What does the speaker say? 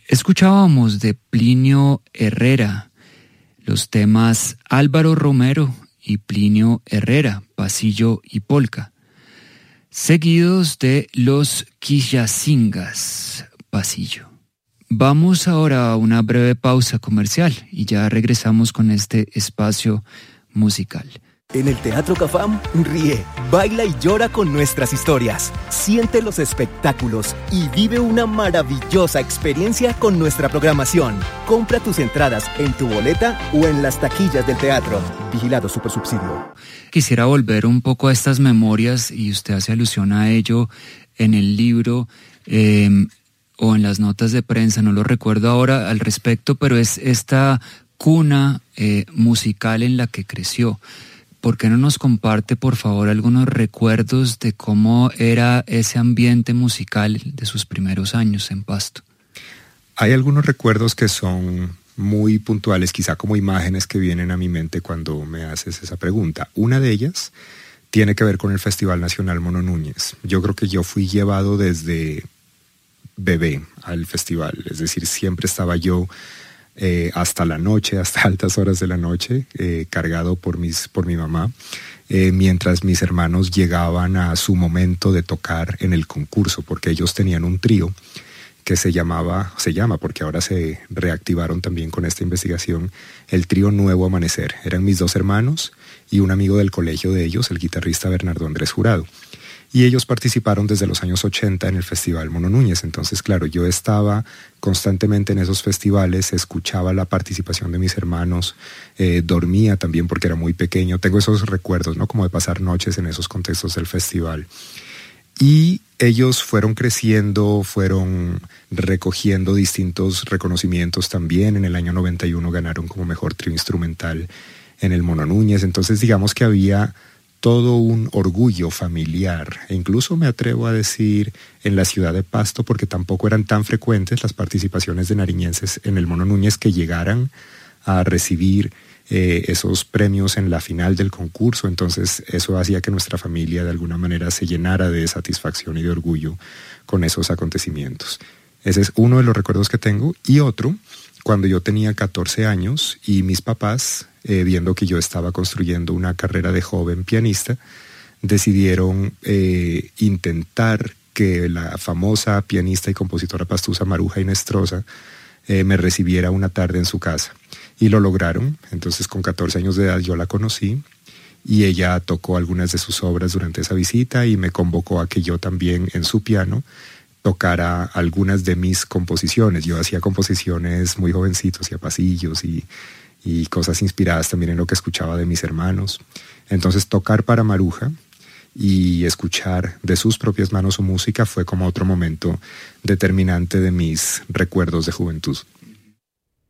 Escuchábamos de Plinio Herrera los temas Álvaro Romero y Plinio Herrera, Pasillo y Polka, seguidos de Los Quillacingas, Pasillo. Vamos ahora a una breve pausa comercial y ya regresamos con este espacio musical. En el Teatro Cafam, ríe, baila y llora con nuestras historias. Siente los espectáculos y vive una maravillosa experiencia con nuestra programación. Compra tus entradas en tu boleta o en las taquillas del teatro. Vigilado Supersubsidio. Quisiera volver un poco a estas memorias y usted hace alusión a ello en el libro o en las notas de prensa, no lo recuerdo ahora al respecto, pero es esta cuna musical en la que creció. ¿Por qué no nos comparte, por favor, algunos recuerdos de cómo era ese ambiente musical de sus primeros años en Pasto? Hay algunos recuerdos que son muy puntuales, quizá como imágenes que vienen a mi mente cuando me haces esa pregunta. Una de ellas tiene que ver con el Festival Nacional Mono Núñez. Yo creo que yo fui llevado desde bebé al festival, es decir, siempre estaba yo hasta la noche, hasta altas horas de la noche, cargado por mi mamá, mientras mis hermanos llegaban a su momento de tocar en el concurso, porque ellos tenían un trío que se llama, porque ahora se reactivaron también con esta investigación, el trío Nuevo Amanecer. Eran mis dos hermanos y un amigo del colegio de ellos, el guitarrista Bernardo Andrés Jurado. Y ellos participaron desde los años 80 en el Festival Mono Núñez. Entonces, claro, yo estaba constantemente en esos festivales, escuchaba la participación de mis hermanos, dormía también porque era muy pequeño. Tengo esos recuerdos, ¿no? Como de pasar noches en esos contextos del festival. Y ellos fueron creciendo, fueron recogiendo distintos reconocimientos también. En el año 91 ganaron como mejor trío instrumental en el Mono Núñez. Entonces, digamos que había todo un orgullo familiar, e incluso me atrevo a decir en la ciudad de Pasto, porque tampoco eran tan frecuentes las participaciones de nariñenses en el Mono Núñez que llegaran a recibir esos premios en la final del concurso. Entonces eso hacía que nuestra familia de alguna manera se llenara de satisfacción y de orgullo con esos acontecimientos. Ese es uno de los recuerdos que tengo. Y otro, cuando yo tenía 14 años y mis papás, viendo que yo estaba construyendo una carrera de joven pianista, decidieron intentar que la famosa pianista y compositora pastusa Maruja Inestrosa me recibiera una tarde en su casa. Y lo lograron. Entonces, con 14 años de edad yo la conocí y ella tocó algunas de sus obras durante esa visita y me convocó a que yo también en su piano tocara algunas de mis composiciones. Yo hacía composiciones muy jovencitos, hacía pasillos y cosas inspiradas también en lo que escuchaba de mis hermanos. Entonces tocar para Maruja y escuchar de sus propias manos su música fue como otro momento determinante de mis recuerdos de juventud.